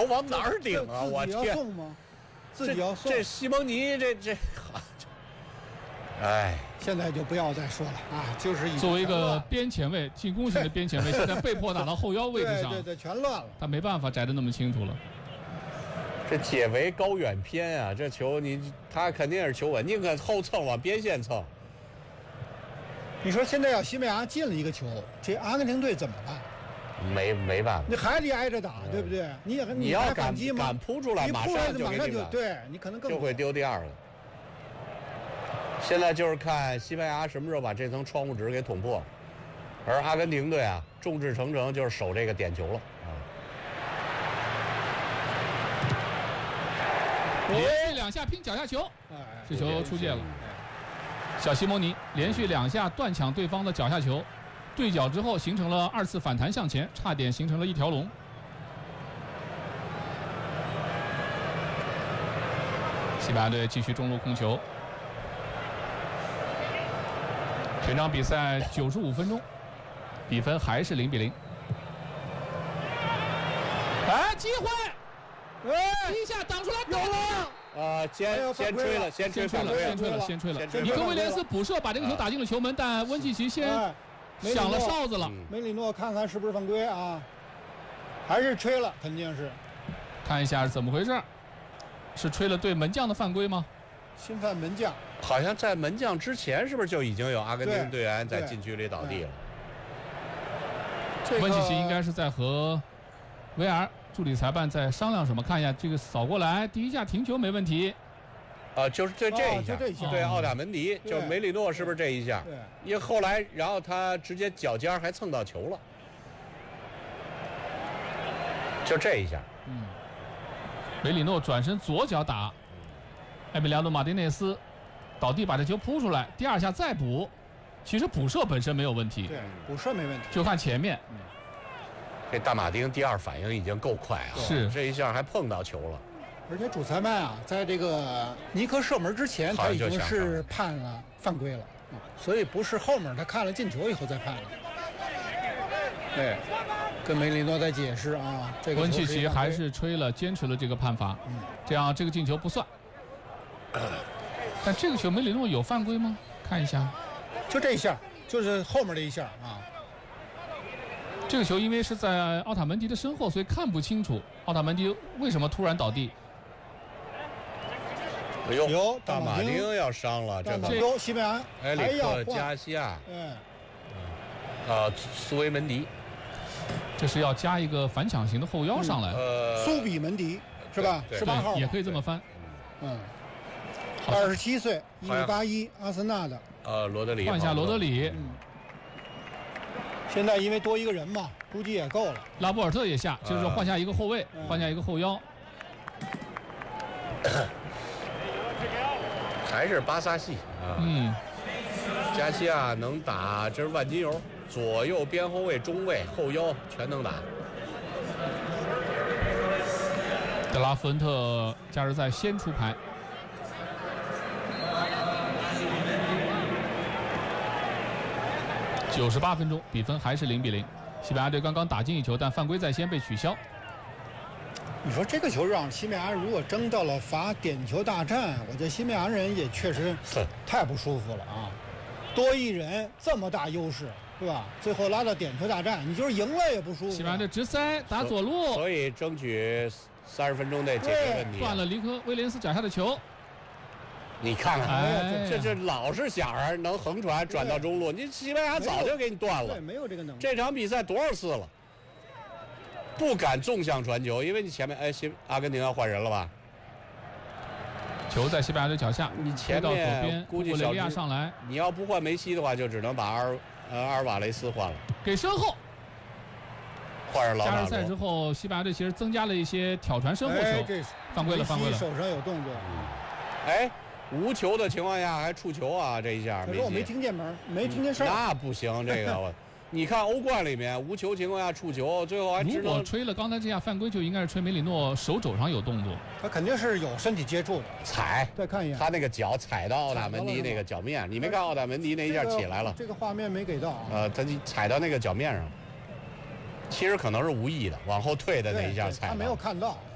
往哪儿顶啊？我天！自己要送吗？自己要送。 这西蒙尼哎， 现在就不要再说了啊！就是作为一个边前卫，进攻型的边前卫，现在被迫打到后腰位置上， 对，全乱了。 他没办法摘得那么清楚了。 这解围高远偏啊！这球他肯定是球稳，宁可后蹭往边线蹭。 你说现在要西班牙进了一个球，这阿根廷队怎么办？ 没办法， 你还得挨着打，对不对？你要反击吗？ 敢扑出来， 马上就对你可能更就会丢第二个。现在就是看西班牙什么时候把这层窗户纸给捅破，而阿根廷队啊，众志成城就是守这个点球了啊。 连续2下拼脚下球，这球出界了。小西蒙尼连续2下断抢对方的脚下球，对角之后形成了2次反弹向前，差点形成了一条龙。西班牙队继续中路控球。全场比赛95分钟，比分还是0-0。哎，机会！一下挡出来，有了！ 先吹了，先吹了。 尼科威廉斯补射把这个球打进了球门，但温契奇先响了哨子了。 梅里诺看看是不是犯规啊？还是吹了，肯定是。 看一下是怎么回事？是吹了对门将的犯规吗？ 侵犯门将。 好像在门将之前，是不是就已经有阿根廷队员在禁区里倒地了？ 温契奇应该是在和维尔助理裁判在商量什么？看一下这个扫过来，第一下停球没问题。 就是这一下，对奥塔门迪，就是梅里诺是不是这一下？ 对， 因为后来然后他直接脚尖还蹭到球了，就这一下。 梅里诺转身左脚打，埃米利亚诺马丁内斯倒地把这球扑出来，第2下再补，其实补射本身没有问题， 对，补射没问题， 就看前面。 这大马丁第2反应已经够快啊， 是这一下还碰到球了。 而且主裁判啊，在这个尼克射门之前，他已经是判了犯规了所以不是后面他看了进球以后再判的。对，跟梅里诺在解释啊，这个温契奇还是吹了，坚持了这个判罚，这样这个进球不算。但这个球梅里诺有犯规吗？看一下， 就这一下，就是后面这一下啊。 这个球因为是在奥塔门迪的身后，所以看不清楚奥塔门迪为什么突然倒地。 哎呦，大马丁要伤了，这个西班牙埃里克加西亚，苏维门迪， 这是要加一个反抢型的后腰上来。 苏比门迪是吧？18号也可以这么翻。 27岁，181，阿森纳的。 罗德里换下罗德里。 现在因为多一个人嘛，估计也够了。 拉波尔特也下，就是说换下一个后卫，换下一个后腰。 还是巴萨系啊。加西亚能打，这是万金油，左右边后卫、中卫、后腰全能打。 德拉福恩特加时赛先出牌。98分钟，比分还是0-0。西班牙队刚刚打进一球，但犯规在先被取消。 你说这个球让西班牙如果争到了罚点球大战，我觉得西班牙人也确实太不舒服了啊！多一人这么大优势，对吧？最后拉到点球大战，你就是赢了也不舒服。 西班牙队直塞打左路， 所以争取30分钟内解决问题。 断了尼科威廉斯脚下的球。 你看看，这老是想着能横传转到中路，你西班牙早就给你断了。 对，没有这个能力。 这场比赛多少次了？不敢纵向传球，因为你前面阿根廷要换人了吧？ 球在西班牙队脚下， 你前面到左边， 估计雷利亚上来。 你要不换梅西的话，就只能把阿尔瓦雷斯换了。 给身后。 换上劳纳罗。 加时赛之后，西班牙队其实增加了一些挑传身后球，犯规了，犯规了。 手上有动作。 无球的情况下还触球啊！这一下， 可是我没听见门，没听见事儿。 那不行，这个你看欧冠里面无球情况下触球，最后还如果吹了刚才这下犯规，就应该是吹梅里诺手肘上有动作。 他肯定是有身体接触的， 踩。 再看一眼， 他那个脚踩到奥塔门迪那个脚面，你没看奥塔门迪那一下起来了？ 这个画面没给到。 他踩到那个脚面上，其实可能是无意的，往后退的那一下踩。 他没有看到。